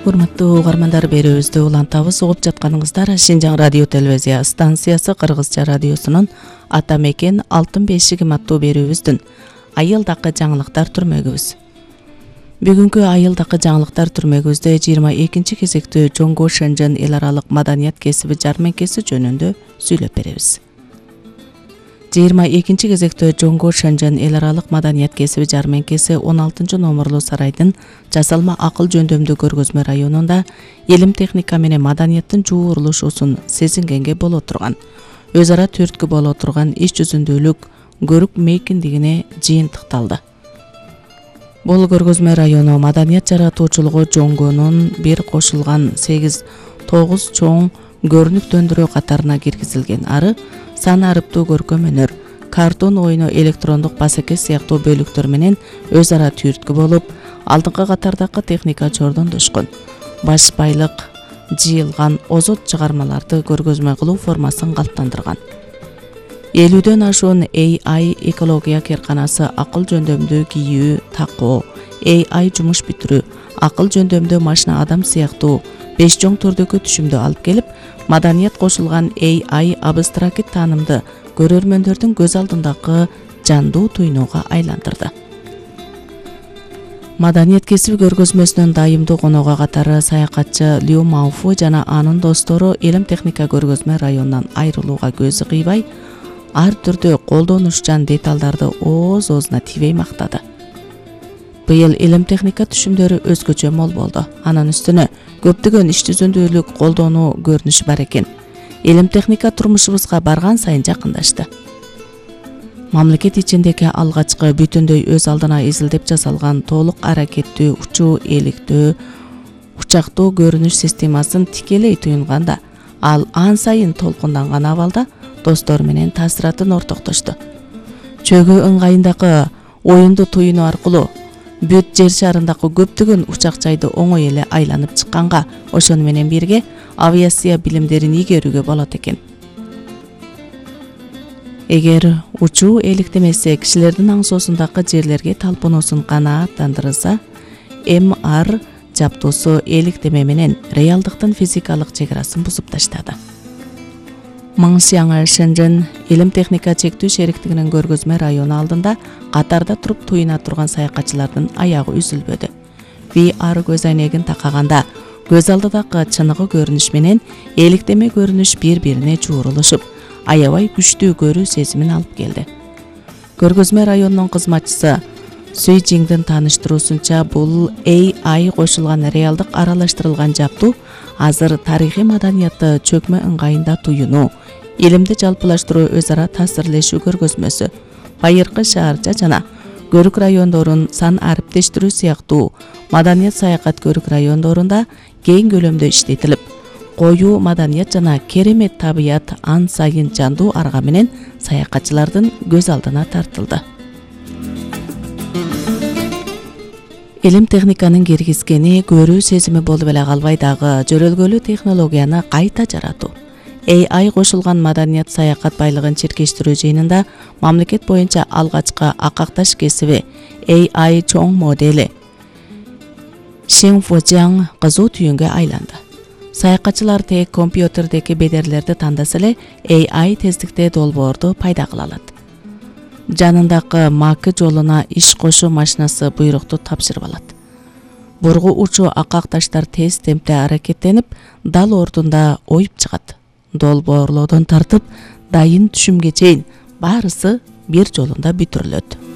урматтуу угармандар, берүүбүздү улантабыз. Угуп жатканыңыздар Шинжаң радио телевизия станциясы Кыргызча радиосунун Ата мекен алтын бешигим аттуу берүүбүздүн айылдакы жаңылыктар түрмөгүбүз. Бүгүнкү айылдакы жаңылыктар түрмөгүбүздө 22 кезектүү Жоңго Шэнжэн эл аралык маданият кесиби жармеңкеси жөнүндө сүйлөп беребиз. 22 кезектөө Жоңго Шэнжэн эл аралык маданият кесиби жармеңкеси 16 номерлуу сарайдын жасалма акыл жөндөмдүү көргөзмө районунда илим техника менен маданияттын жуурулушуусун сезингенге боло турган, өз ара түрткү боло турган иш жүзүндүүлүк көрүк мейкиндигине жыйынтыкталды. Бул көргөзмө району маданият жаратуучулугу Жоңгонун бир кошулган 8-9 чоң көрүнүктөндүрүү катарына киргизилген, ары сан арыптуу көркөм өнөр, картон ойуну, электрондук басакес сыяктуу бөлүктөр менен өз ара түрткү болуп, алдыңкы катардагы техника чордондошкон, баш байлык жыйылган озот чыгармаларды көргөзмө кылуу формасын калыптандырган. 50дөн ашуун AI экология керканасы акыл жөндөмдүү кийүү, такоо, AI жумуш бүтүрүү, акыл жөндөмдүү машина адам сыяктуу 5 чоң түрдөгү түшүмдү алып келип, маданият кошулган AI абстракт таанымды көрөрмөндөрдүн көз алдындагы жандуу туйнууга айландырды. Маданият кесиби көргөзмөсүнүн дайымдуу коногу катары саякатчы Лю Мауфу жана анын достору илим техника көргөзмө районунан айрылууга көзү кыйбай, ар түрдүү колдонушчан деталдарды оозуна тийбей мактады. Быйыл илим техника түшүмдөрү өзгөчө мол болду. Анын үстүнө көптөгөн иш жүзүндүүлүк колдонуу көрүнүшү бар экен. Илим техника турмушубузга барган сайын жакындашты. Мамлекет ичиндеги алгачкы бүтүндөй өз алдына изилдеп жасалган толук аракеттүү учуу эликтөө учактуу көрүнүш системасын тикелей туюнганда, ал ан сайын толкунданган абалда достор менен таасиратын ортоктошту. Чөгү ыңгайындагы оюнду туюнуу аркылуу бүт жер шарындагы көптөгөн учак жайды оңой эле айланып чыкканга, ошону менен бирге авиация билимдерин игерүүгө болот экен. Эгер учуу эликтемесе, кишилердин аңсоосундагы жерлерге талпынуусун канааттандырса, MR жаптоосу эликтеме менен реалдыктын физикалык чек арасын бузуп таштады. Маңшяң Шэнжэн илим техника чектүү шериктигинин көргөзмө району алдында катарда туруп туюна турган саякатчылардын аягы үзүлбөдү. VR көз айнегин такаганда көз алдыдагы чыныгы көрүнүш менен эликтеме көрүнүш бири-бирине жуурулушуп, аябай күчтүү көрүү сезимин алып келди. Көргөзмө районунун кызматчысы Суй Жиңдин тааныштыруусунча, бул AI кошулган реалдык аралаштырылган жаптуу азыр тарыхый маданиятты чөкмө ыңгайында туюнуу, илимди жалпылаштыруу, өз ара таасирлешүү көргөзмөсү, байыркы шаарча жана көрүк райондорун сан ариптештирүү сыяктуу маданият саякат көрүк райондорунда кең көлөмдө иштетилип, коюу маданият жана керемет табият ан сайын жандуу арга менен саякатчылардын көз алдына тартылды. Илим техниканын киргизгени көрүү сезими болуп эле калбай дагы жөрөлгөлүү технологияны кайта жаратуу. AI кошулган маданият саякат байлыгын чиркештирүү жыйынында мамлекет боюнча алгачкы акакташ кесиби AI чоң модели Шэньфужаң кызуу түйүнгө айланды. Саякатчылар тек компьютердеги бедерлерди тандаса эле AI тездикте долбоорду пайда кыла алат. Жанындагы макы жолуна иш кошуу машинасы буйрукту тапшырып алат. Бургу учуу акакташтар тез темпте аракеттенип, дал ордунда оюп чыгат. Долбоорлоодон тартып, дайын түшүмгө чейин баарысы бир жолунда бүтүрүлөт.